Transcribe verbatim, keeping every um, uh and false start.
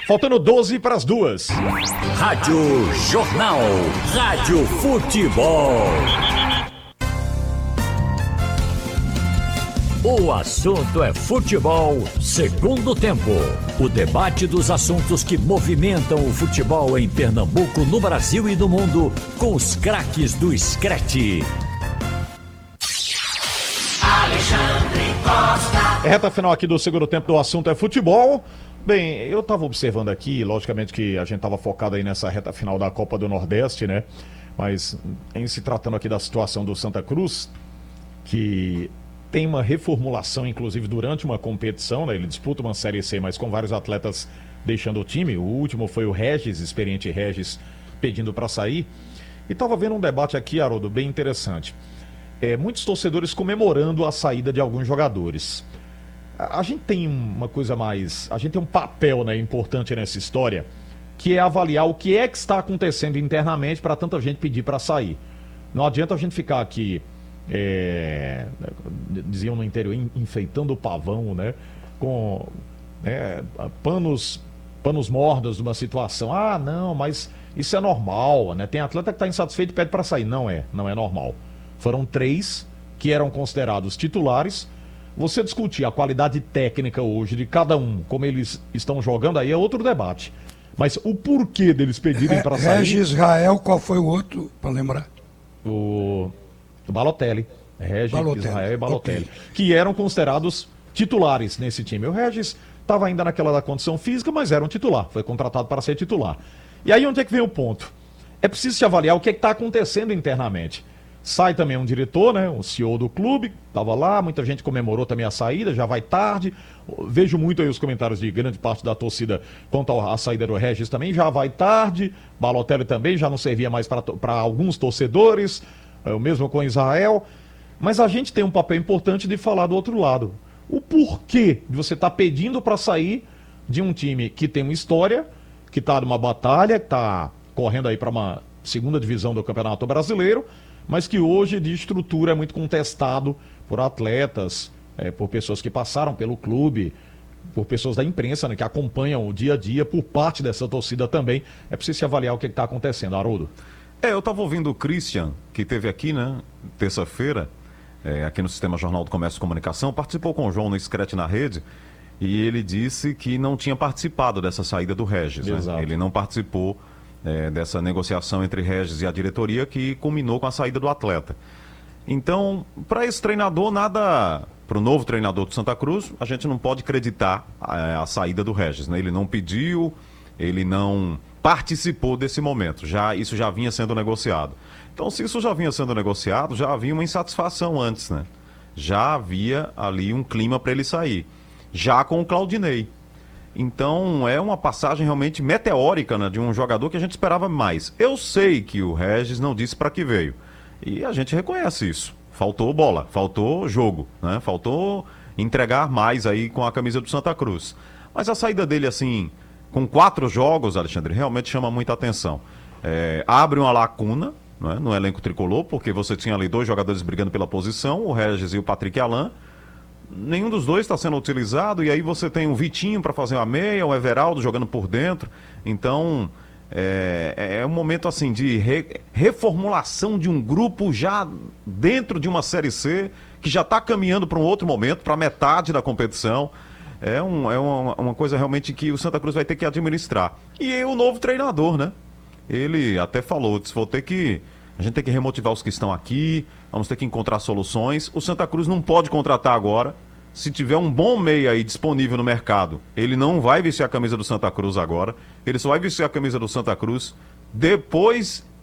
Faltando doze para as duas. Rádio Jornal. Rádio Futebol. O assunto é futebol, segundo tempo. O debate dos assuntos que movimentam o futebol em Pernambuco, no Brasil e no mundo, com os craques do Screte. Alexandre Costa. É reta final aqui do segundo tempo do assunto é futebol. Bem, eu estava observando aqui, logicamente que a gente estava focado aí nessa reta final da Copa do Nordeste, né? Mas em se tratando aqui da situação do Santa Cruz, que tem uma reformulação, inclusive, durante uma competição, né? Ele disputa uma Série C, mas com vários atletas deixando o time. O último foi o Regis, experiente Regis, pedindo para sair. E estava vendo um debate aqui, Haroldo, bem interessante. É, muitos torcedores comemorando a saída de alguns jogadores. A, a gente tem uma coisa mais... A gente tem um papel, né, importante nessa história, que é avaliar o que é que está acontecendo internamente para tanta gente pedir para sair. Não adianta a gente ficar aqui... É, diziam no interior, enfeitando o pavão, né? Com né, panos, panos mornos de uma situação. Ah, não, mas isso é normal, né? Tem atleta que está insatisfeito e pede para sair. Não é, não é normal. Foram três que eram considerados titulares. Você discutir a qualidade técnica hoje de cada um, como eles estão jogando, aí é outro debate. Mas o porquê deles pedirem para sair... Regis, Israel, qual foi o outro, para lembrar? O... O Balotelli, Regis, Balotelli. Israel e Balotelli, Okay. que eram considerados titulares nesse time. O Regis estava ainda naquela da condição física, mas era um titular, foi contratado para ser titular. E aí onde é que vem o ponto? É preciso se avaliar o que é está acontecendo internamente. Sai também um diretor, né, o C E O do clube, estava lá, muita gente comemorou também a saída, já vai tarde. Vejo muito aí os comentários de grande parte da torcida quanto à saída do Regis também, já vai tarde. Balotelli também já não servia mais para alguns torcedores. O mesmo com Israel, mas a gente tem um papel importante de falar do outro lado. O porquê de você estar tá pedindo para sair de um time que tem uma história, que está numa batalha, que está correndo aí para uma segunda divisão do Campeonato Brasileiro, mas que hoje de estrutura é muito contestado por atletas, é, por pessoas que passaram pelo clube, por pessoas da imprensa, né, que acompanham o dia a dia, por parte dessa torcida também. É preciso se avaliar o que está acontecendo, Haroldo. É, eu estava ouvindo o Christian, que esteve aqui, né, terça-feira, é, aqui no Sistema Jornal do Comércio e Comunicação, participou com o João no Screte na Rede, e ele disse que não tinha participado dessa saída do Regis, né? Ele não participou é, dessa negociação entre Regis e a diretoria, que culminou com a saída do atleta. Então, para esse treinador, nada... Para o novo treinador do Santa Cruz, a gente não pode acreditar a, a saída do Regis, né? Ele não pediu, ele não... participou desse momento, já, isso já vinha sendo negociado. Então, se isso já vinha sendo negociado, já havia uma insatisfação antes, né? Já havia ali um clima para ele sair, já com o Claudinei. Então, é uma passagem realmente meteórica, né, de um jogador que a gente esperava mais. Eu sei que o Regis não disse para que veio, e a gente reconhece isso. Faltou bola, faltou jogo, né? Faltou entregar mais aí com a camisa do Santa Cruz. Mas a saída dele, assim... Com quatro jogos, Alexandre, realmente chama muita atenção. É, abre uma lacuna, não é, no elenco tricolor, porque você tinha ali dois jogadores brigando pela posição, o Regis e o Patrick Alain. Nenhum dos dois está sendo utilizado, e aí você tem o Vitinho para fazer uma meia, o Everaldo jogando por dentro. Então, é, é um momento assim de re, reformulação de um grupo já dentro de uma Série C, que já está caminhando para um outro momento, para metade da competição. É, um, é uma, uma coisa realmente que o Santa Cruz vai ter que administrar. E o novo treinador, né? Ele até falou, disse, vou ter que... A gente tem que remotivar os que estão aqui, vamos ter que encontrar soluções. O Santa Cruz não pode contratar agora. Se tiver um bom meia aí disponível no mercado, ele não vai vestir a camisa do Santa Cruz agora. Ele só vai vestir a camisa do Santa Cruz depois